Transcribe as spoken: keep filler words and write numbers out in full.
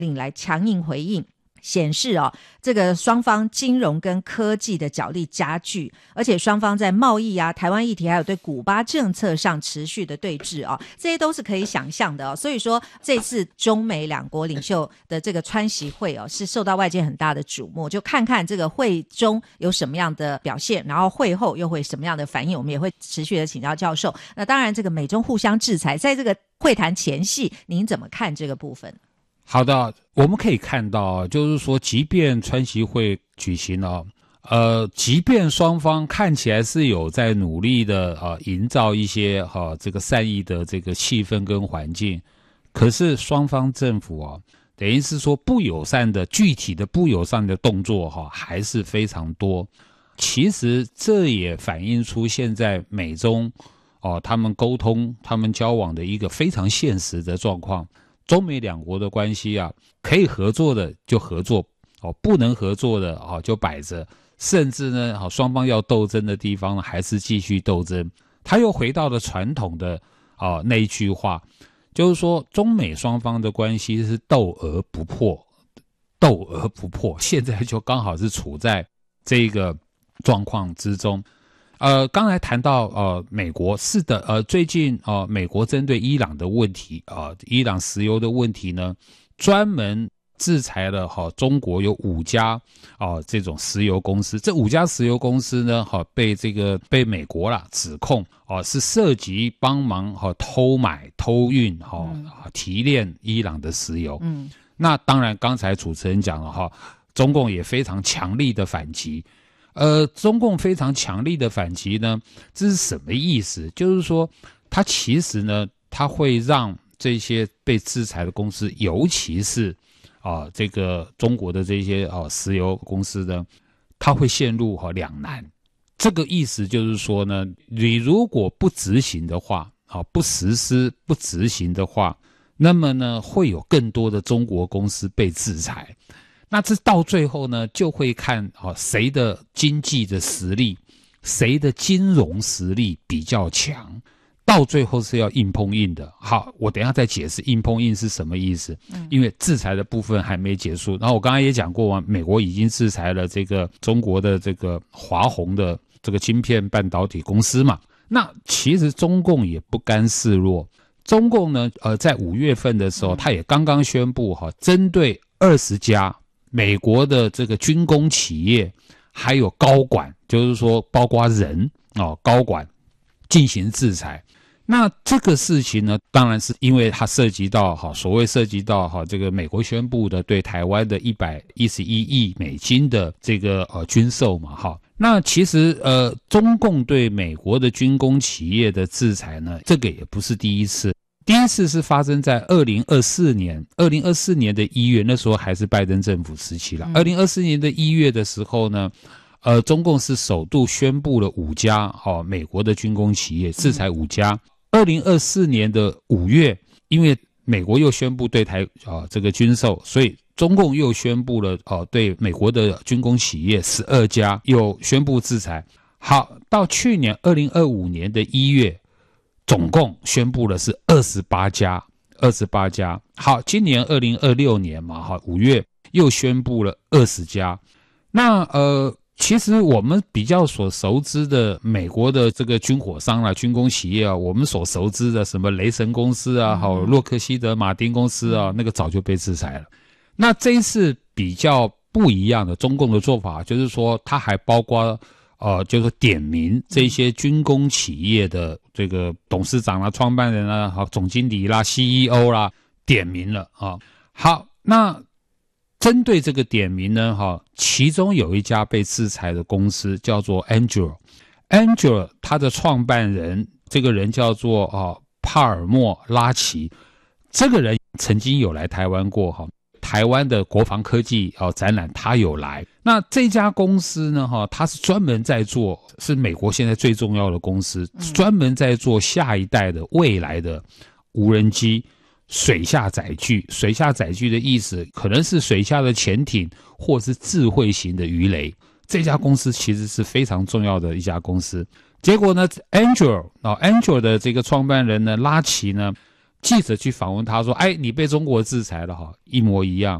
令来强硬回应，显示哦，这个双方金融跟科技的角力加剧，而且双方在贸易啊、台湾议题还有对古巴政策上持续的对峙哦，这些都是可以想象的哦。所以说这次中美两国领袖的这个川习会哦，是受到外界很大的瞩目，就看看这个会中有什么样的表现，然后会后又会什么样的反应，我们也会持续的请教教授。那当然这个美中互相制裁，在这个会谈前夕，您怎么看这个部分？ 好的，我们可以看到，就是说，即便川习会举行了，呃，即便双方看起来是有在努力的呃营造一些哈、呃、这个善意的这个气氛跟环境，可是双方政府啊，等于是说不友善的具体的不友善的动作哈、啊，还是非常多。其实这也反映出现在美中哦、呃、他们沟通、他们交往的一个非常现实的状况。中美两国的关系啊，可以合作的就合作哦，不能合作的哦就摆着，甚至呢，好双方要斗争的地方呢，还是继续斗争。他又回到了传统的哦那一句话，就是说中美双方的关系是斗而不破，斗而不破，现在就刚好是处在这个状况之中。呃，刚才谈到呃，美国是的，呃，最近呃，美国针对伊朗的问题啊、呃，伊朗石油的问题呢，专门制裁了哈、呃、中国有五家啊、呃、这种石油公司。这五家石油公司呢，哈、呃、被这个被美国啦指控哦、呃、是涉及帮忙哈、呃、偷买、偷运哈、呃嗯、提炼伊朗的石油。嗯，那当然，刚才主持人讲了哈，中共也非常强力的反击。呃，中共非常强力的反击呢，这是什么意思？就是说，它其实呢，它会让这些被制裁的公司，尤其是啊、呃、这个中国的这些啊、呃、石油公司呢，它会陷入哈、呃、两难。这个意思就是说呢，你如果不执行的话，啊、呃、不实施、不执行的话，那么呢，会有更多的中国公司被制裁。那这到最后呢，就会看啊谁的经济的实力，谁的金融实力比较强，到最后是要硬碰硬的。好，我等一下再解释硬碰硬是什么意思，因为制裁的部分还没结束。然后我刚才也讲过，美国已经制裁了这个中国的这个华虹的这个晶片半导体公司嘛。那其实中共也不甘示弱，中共呢，呃，在五月份的时候，他也刚刚宣布哈，针对二十家。美国的这个军工企业还有高管，就是说包括人哦，高管进行制裁。那这个事情呢，当然是因为它涉及到哈，所谓涉及到哈，这个美国宣布的对台湾的一百一十一亿美金的这个呃军售嘛哈。那其实呃，中共对美国的军工企业的制裁呢，这个也不是第一次。第一次是发生在二零二四年，二零二四年的一月，那时候还是拜登政府时期了。二零二四年的一月的时候呢，呃，中共是首度宣布了五家哦美国的军工企业制裁五家。二零二四年的五月，因为美国又宣布对台啊、呃、这个军售，所以中共又宣布了哦、呃、对美国的军工企业十二家又宣布制裁。好，到去年二零二五年的一月。总共宣布的是二十八家，二十八家。好，今年二零二六年嘛，哈，五月又宣布了二十家。那呃，其实我们比较所熟知的美国的这个军火商啊、军工企业啊，我们所熟知的什么雷神公司啊、好洛克希德马丁公司啊，那个早就被制裁了。那这一次比较不一样的中共的做法，就是说它还包括。呃，就是点名这些军工企业的这个董事长啦、创办人啦、好总经理啦、C E O 啦，点名了啊。好，那针对这个点名呢，哈，其中有一家被制裁的公司叫做 Anduril，Anduril 它的创办人，这个人叫做啊帕尔默拉奇，这个人曾经有来台湾过哈。台湾的国防科技哦展览，他有来。那这家公司呢，哈，它是专门在做，是美国现在最重要的公司，专门在做下一代的未来的无人机、水下载具。水下载具的意思，可能是水下的潜艇，或是智慧型的鱼雷。这家公司其实是非常重要的一家公司。结果呢 ，Anduril 啊 ，Anduril 的这个创办人呢，拉奇呢。 记者去访问他说，哎，你被中国制裁了哈，一模一样。